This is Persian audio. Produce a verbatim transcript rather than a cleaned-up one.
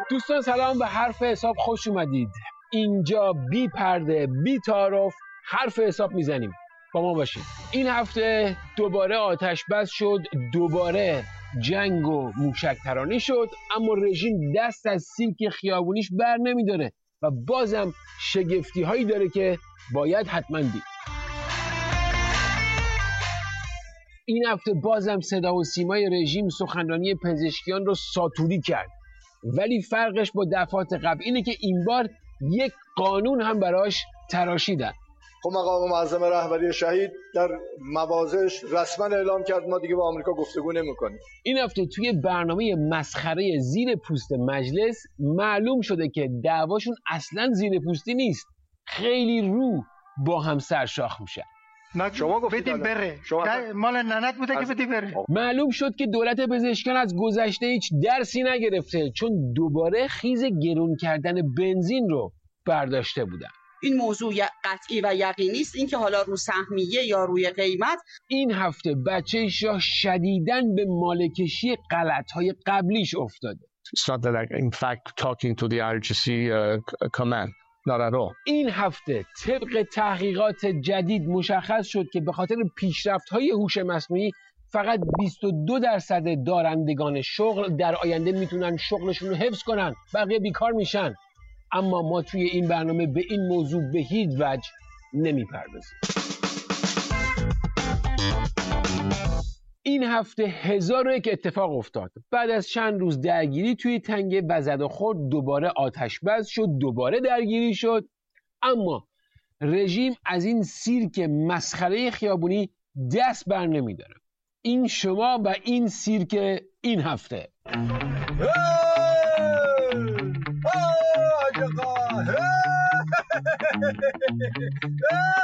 دوستان سلام، به حرف حساب خوش اومدید. اینجا بی پرده بی تعارف حرف حساب میزنیم، با ما باشید. این هفته دوباره آتش بس شد، دوباره جنگ و موشک ترانی شد، اما رژیم دست از سیرک خیابونیش بر نمیداره و بازم شگفتی هایی داره که باید حتما دید. این هفته بازم صدا و سیمای رژیم سخنرانی پزشکیان رو ساتوری کرد، ولی فرقش با دفعات قبل اینه که این بار یک قانون هم براش تراشیدن. خب مقام معظم رهبری شهید در مواضعش رسما اعلام کرد ما دیگه با آمریکا گفتگو نمی‌کنیم. این هفته توی برنامه مسخره زیر پوست مجلس معلوم شده که دعواشون اصلا زیر پوستی نیست، خیلی رو با هم سرشاخ میشن. شما بدیم بره، شما مال ننت بوده که بدی بره. معلوم شد که دولت پزشکیان از گذشته هیچ درسی نگرفته، چون دوباره خیز گرون کردن بنزین رو برداشته بودن. این موضوع قطعی و یقینی است، اینکه حالا رو سهمیه یا روی قیمت. این هفته بچه شاه شدیداً به مالکشی غلط‌های قبلیش افتاده. It's not that I, in fact, talking to the I R G C uh, command. Not at all. این هفته طبق تحقیقات جدید مشخص شد که به خاطر پیشرفت‌های هوش مصنوعی فقط بیست و دو درصد دارندگان شغل در آینده میتونن شغلشون رو حفظ کنن، بقیه بیکار میشن. اما ما توی این برنامه به این موضوع به هیچ وجه نمیپردازیم. این هفته هزار و یک اتفاق افتاد. بعد از چند روز درگیری توی تنگه و زد و خورد دوباره آتش بس شد، دوباره درگیری شد، اما رژیم از این سیرک مسخره خیابونی دست بر نمیداره. این شما و این سیرک این هفته.